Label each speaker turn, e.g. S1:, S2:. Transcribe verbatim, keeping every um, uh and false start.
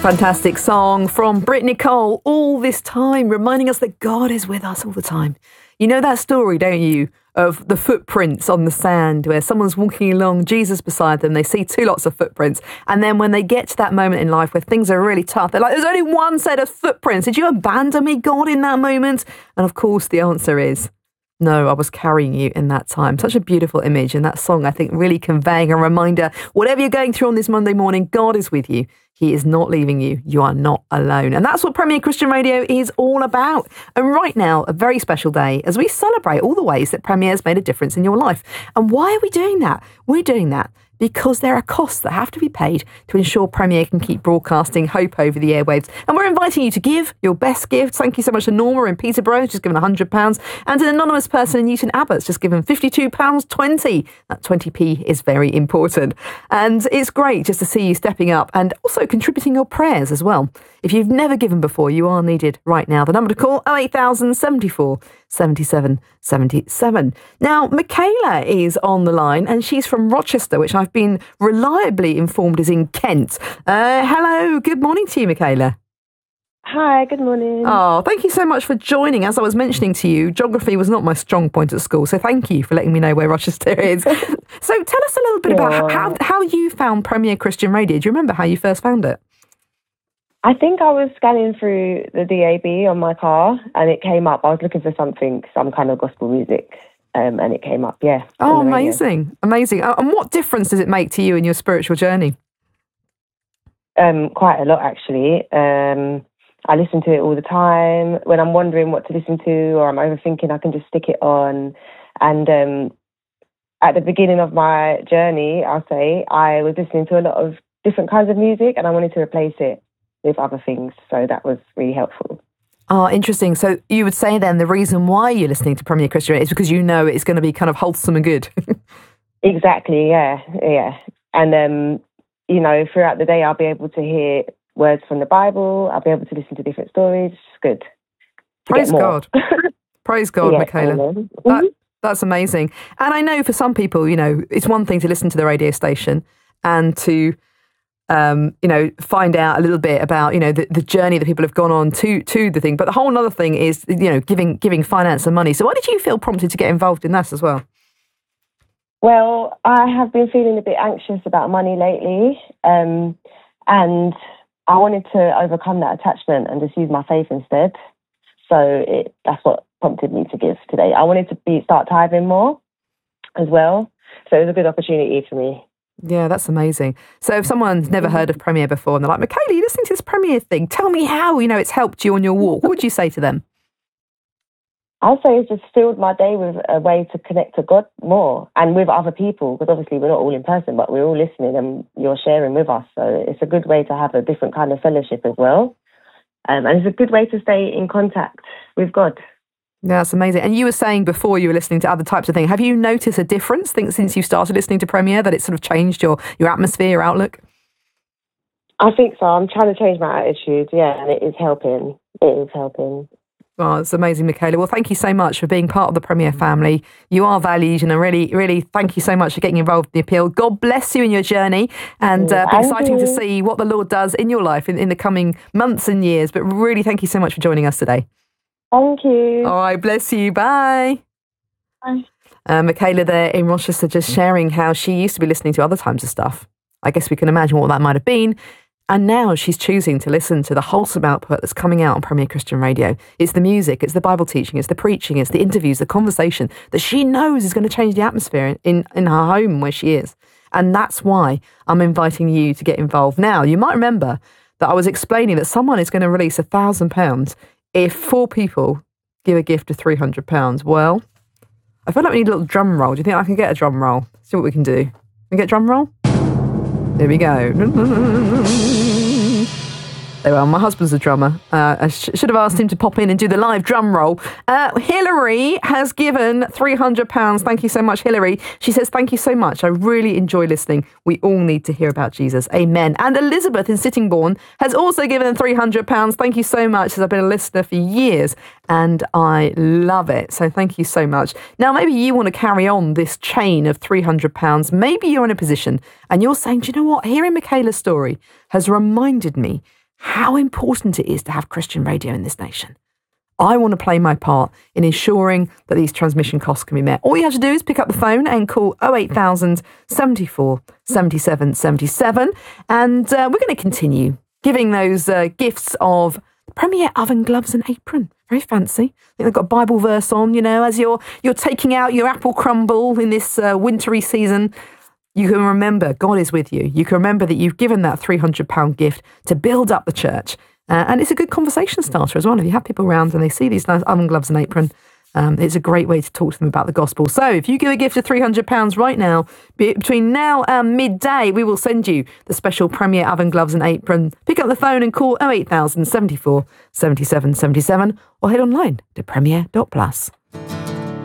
S1: Fantastic song from Brittany Cole, All This Time, reminding us that God is with us all the time. You know that story, don't you, of the footprints on the sand where someone's walking along, Jesus beside them, they see two lots of footprints, and then when they get to that moment in life where things are really tough, they're like, there's only one set of footprints. Did you abandon me, God, in that moment? And of course the answer is, no, I was carrying you in that time. Such a beautiful image. And that song, I think, really conveying a reminder, whatever you're going through on this Monday morning, God is with you. He is not leaving you. You are not alone. And that's what Premier Christian Radio is all about. And right now, a very special day as we celebrate all the ways that Premier has made a difference in your life. And why are we doing that? We're doing that because there are costs that have to be paid to ensure Premier can keep broadcasting hope over the airwaves. And we're inviting you to give your best gifts. Thank you so much to Norma in Peterborough, who's just given one hundred pounds, and an anonymous person in Newton Abbott's just given fifty-two pounds twenty. That twenty p is very important. And it's great just to see you stepping up and also contributing your prayers as well. If you've never given before, you are needed right now. The number to call, oh eight thousand seventy-four seventy-seven seventy-seven. Now, Michaela is on the line and she's from Rochester, which I've been reliably informed is in Kent. Uh, hello, good morning to you, Michaela.
S2: Hi, good morning.
S1: Oh, thank you so much for joining. As I was mentioning to you, geography was not my strong point at school, so thank you for letting me know where Rochester is. So tell us a little bit yeah. about how, how you found Premier Christian Radio. Do you remember how you first found it?
S2: I think I was scanning through the D A B on my car and it came up. I was looking for something, some kind of gospel music, um, and it came up, yeah.
S1: Oh, amazing, amazing. And what difference does it make to you in your spiritual journey?
S2: Um, quite a lot, actually. Um, I listen to it all the time. When I'm wondering what to listen to or I'm overthinking, I can just stick it on. And um, at the beginning of my journey, I'll say, I was listening to a lot of different kinds of music and I wanted to replace it with other things. So that was really helpful.
S1: Oh, interesting. So you would say then the reason why you're listening to Premier Christian is because you know it's going to be kind of wholesome and good.
S2: Exactly, yeah, yeah. And, um, you know, throughout the day, I'll be able to hear words from the Bible. I'll be able to listen to different stories. It's good.
S1: Praise God. Praise God,
S2: yeah,
S1: Michaela.
S2: Mm-hmm.
S1: That, that's amazing. And I know for some people, you know, it's one thing to listen to the radio station and to Um, you know, find out a little bit about, you know, the, the journey that people have gone on to to the thing. But the whole other thing is, you know, giving giving finance and money. So why did you feel prompted to get involved in that as well?
S2: Well, I have been feeling a bit anxious about money lately. Um, and I wanted to overcome that attachment and just use my faith instead. So it, that's what prompted me to give today. I wanted to be start tithing more as well. So it was a good opportunity for me.
S1: Yeah, that's amazing. So if someone's never heard of Premier before and they're like, Michaela, you're listening to this Premier thing, tell me how, you know, it's helped you on your walk. What would you say to them?
S2: I'll say it's just filled my day with a way to connect to God more and with other people, because obviously we're not all in person, but we're all listening and you're sharing with us. So it's a good way to have a different kind of fellowship as well. Um, and it's a good way to stay in contact with God.
S1: Yeah, that's amazing. And you were saying before you were listening to other types of things, have you noticed a difference think, since you started listening to Premier, that it's sort of changed your, your atmosphere, your outlook?
S2: I think so. I'm trying to change my attitude, yeah, and it is helping. It is helping.
S1: Oh, it's amazing, Michaela. Well, thank you so much for being part of the Premier family. You are valued, and I really, really thank you so much for getting involved in the appeal. God bless you in your journey, and uh, be exciting to see what the Lord does in your life in, in the coming months and years. But really, thank you so much for joining us today.
S2: Thank you.
S1: All right, bless you. Bye.
S2: Bye.
S1: Uh, Michaela there in Rochester just sharing how she used to be listening to other types of stuff. I guess we can imagine what that might have been. And now she's choosing to listen to the wholesome output that's coming out on Premier Christian Radio. It's the music, it's the Bible teaching, it's the preaching, it's the interviews, the conversation that she knows is going to change the atmosphere in, in her home where she is. And that's why I'm inviting you to get involved. Now, you might remember that I was explaining that someone is going to release a thousand pounds if four people give a gift of three hundred pounds. Well, I feel like we need a little drum roll. Do you think I can get a drum roll? See what we can do. Can we get a drum roll? There we go. There we are. My husband's a drummer. Uh, I sh- should have asked him to pop in and do the live drum roll. Uh, Hillary has given three hundred pounds. Thank you so much, Hillary. She says, thank you so much. I really enjoy listening. We all need to hear about Jesus. Amen. And Elizabeth in Sittingbourne has also given three hundred pounds. Thank you so much. As I've been a listener for years and I love it. So thank you so much. Now, maybe you want to carry on this chain of three hundred pounds. Maybe you're in a position and you're saying, do you know what? Hearing Michaela's story has reminded me how important it is to have Christian radio in this nation. I want to play my part in ensuring that these transmission costs can be met. All you have to do is pick up the phone and call oh eight thousand, seventy-four, seventy-seven, seventy-seven. And uh, we're going to continue giving those uh, gifts of Premier oven gloves and apron. Very fancy. I think they've got a Bible verse on, you know, as you're you're taking out your apple crumble in this uh, wintry season. You can remember God is with you. You can remember that you've given that three hundred pounds gift to build up the church. Uh, and it's a good conversation starter as well. If you have people around and they see these nice oven gloves and apron, um, it's a great way to talk to them about the gospel. So if you give a gift of three hundred pounds right now, between now and midday, we will send you the special Premier oven gloves and apron. Pick up the phone and call oh eight thousand, seventy-four, seventy-seven, seventy-seven or head online to premier dot plus.